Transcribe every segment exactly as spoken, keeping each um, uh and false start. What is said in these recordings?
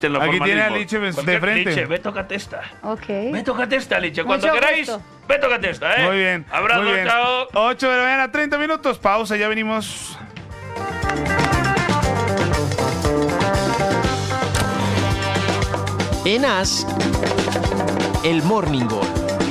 Aquí tiene a Liche de frente. Liche, ve, tócate esta. Ok. Ve, tócate esta, Liche. Cuando Mucho queráis, gusto. ve, tócate esta, ¿eh? Muy bien. Abrazo, muy bien. chao. ocho de la mañana, treinta minutos. Pausa, ya venimos. En As, el Morning Call.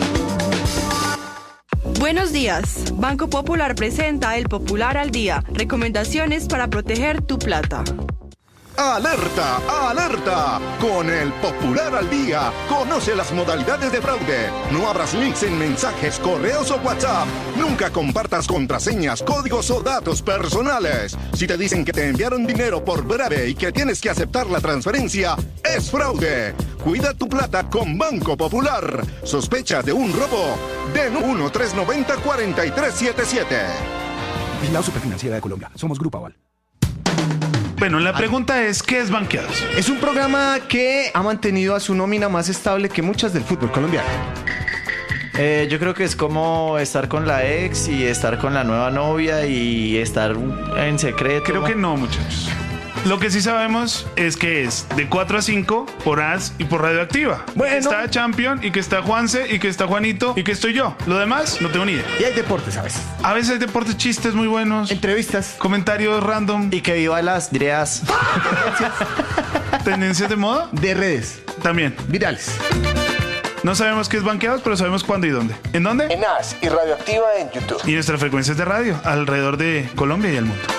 Buenos días. Banco Popular presenta el Popular al Día. Recomendaciones para proteger tu plata. ¡Alerta! ¡Alerta! Con el Popular al Día, conoce las modalidades de fraude. No abras links en mensajes, correos o WhatsApp. Nunca compartas contraseñas, códigos o datos personales. Si te dicen que te enviaron dinero por Brave y que tienes que aceptar la transferencia, es fraude. Cuida tu plata con Banco Popular. Sospecha de un robo. Den uno tres nueve cero cuatro tres siete siete. Vigilado Superfinanciera de Colombia. Somos Grupo Aval. Bueno, la pregunta es, ¿qué es Banqueados? Es un programa que ha mantenido a su nómina más estable que muchas del fútbol colombiano. Eh, yo creo que es como estar con la ex y estar con la nueva novia y estar en secreto. Creo que no, muchachos. Lo que sí sabemos es que es de cuatro a cinco por As y por Radioactiva. Bueno. Que está Champion y que está Juanse y que está Juanito y que estoy yo. Lo demás, no tengo ni idea. Y hay deportes a veces. A veces hay deportes, chistes muy buenos. Entrevistas. Comentarios random. Y que viva las direas. Tendencias de moda. De redes. También. Virales. No sabemos qué es Banqueados, pero sabemos cuándo y dónde. ¿En dónde? En As y Radioactiva en YouTube. Y nuestras frecuencias de radio alrededor de Colombia y el mundo.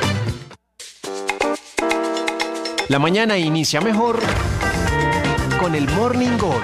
La mañana inicia mejor con el Morning Call.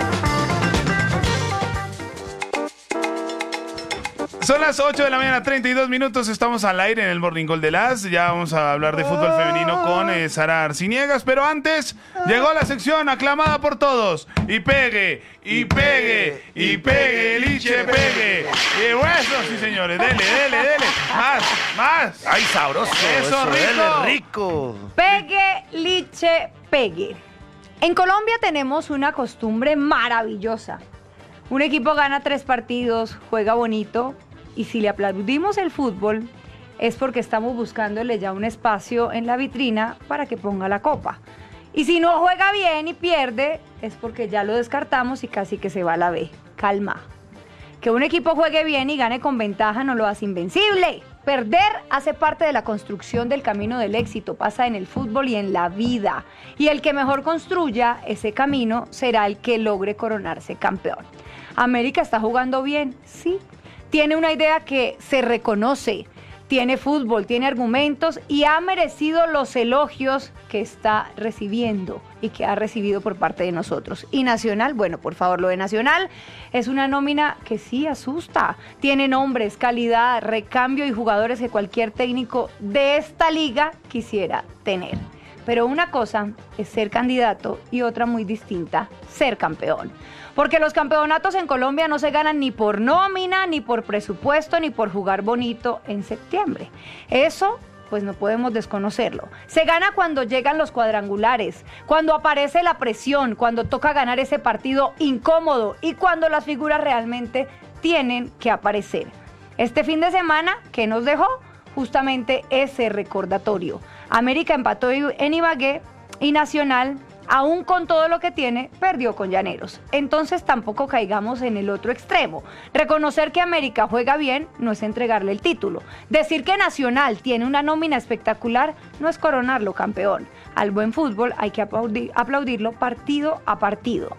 Son las ocho de la mañana, treinta y dos minutos. Estamos al aire en el Morning Call de Las. Ya vamos a hablar de fútbol femenino con eh, Sara Arciniegas. Pero antes, llegó la sección aclamada por todos. Y pegue, y pegue, y pegue, Liche, pegue. Y hueso, sí, señores. Dele, dele, dele. Más, más. Ay, sabroso. Eso, rico. dele, rico. Pegue, Liche, pegue. En Colombia tenemos una costumbre maravillosa. Un equipo gana tres partidos, juega bonito, y si le aplaudimos el fútbol es porque estamos buscándole ya un espacio en la vitrina para que ponga la copa. Y si no juega bien y pierde, es porque ya lo descartamos y casi que se va a la B. Calma. Que un equipo juegue bien y gane con ventaja no lo hace invencible. Perder hace parte de la construcción del camino del éxito, pasa en el fútbol y en la vida. Y el que mejor construya ese camino será el que logre coronarse campeón. América está jugando bien, sí. Tiene una idea que se reconoce, tiene fútbol, tiene argumentos y ha merecido los elogios que está recibiendo y que ha recibido por parte de nosotros. Y Nacional, bueno, por favor, lo de Nacional es una nómina que sí asusta. Tiene nombres, calidad, recambio y jugadores que cualquier técnico de esta liga quisiera tener. Pero una cosa es ser candidato y otra muy distinta, ser campeón. Porque los campeonatos en Colombia no se ganan ni por nómina, ni por presupuesto, ni por jugar bonito en septiembre. Eso, pues no podemos desconocerlo. Se gana cuando llegan los cuadrangulares, cuando aparece la presión, cuando toca ganar ese partido incómodo y cuando las figuras realmente tienen que aparecer. Este fin de semana, ¿qué nos dejó? Justamente ese recordatorio. América empató en Ibagué y Nacional, aún con todo lo que tiene, perdió con Llaneros. Entonces tampoco caigamos en el otro extremo. Reconocer que América juega bien no es entregarle el título. Decir que Nacional tiene una nómina espectacular no es coronarlo campeón. Al buen fútbol hay que aplaudir, aplaudirlo partido a partido.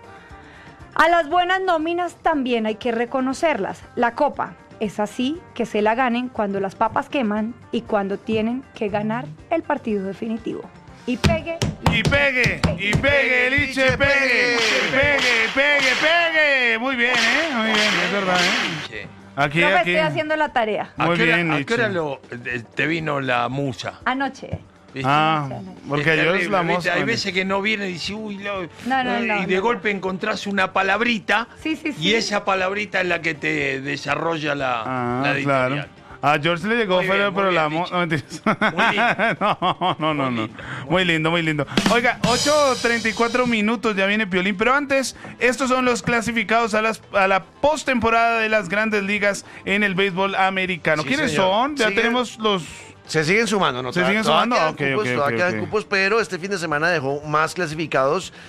A las buenas nóminas también hay que reconocerlas. La Copa es así que se la ganen cuando las papas queman y cuando tienen que ganar el partido definitivo. Y pegue, y pegue, y pegue, Liche, pegue, pegue, pegue, pegue. Muy bien, ¿eh? Muy bien, es verdad, ¿eh? Aquí, yo me aquí. estoy haciendo la tarea. Muy bien, ¿A Liche. qué hora lo, te vino la musa? Anoche. ¿Viste? Ah, porque Es ayer es terrible, la ¿viste? moza. Hay veces que no viene y dice, uy, no, No, no, eh, no, y de no. golpe encontrás una palabrita Sí, sí, sí. y esa palabrita es la que te desarrolla la, Ah, la editorial. claro. A George le llegó, Muy pero, bien, pero muy la bien, mo- Liche. no, mentiras. Muy lindo. no, no, no, Muy no. lindo, Muy lindo, muy lindo. Oiga, ocho treinta y cuatro minutos, ya viene Piolín. Pero antes, estos son los clasificados a, las, a la postemporada de las grandes ligas en el béisbol americano. Sí, ¿Quiénes señor. son? Ya Sigue- tenemos los... Se siguen sumando, ¿no? ¿Se Todavía- siguen todavía sumando? quedan Ok, cupos, ok, todavía ok, quedan ok. cupos, pero este fin de semana dejó más clasificados